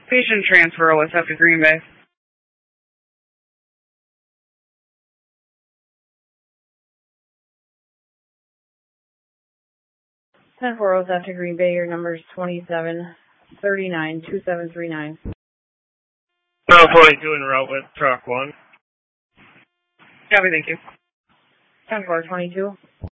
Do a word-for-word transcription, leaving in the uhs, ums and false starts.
Patient transfer was up to Green Bay. ten four oh seven to Green Bay, your number is twenty-seven thirty-nine, two seven three nine. twelve forty-two en route with truck one. Copy, thank you. ten four twenty-two.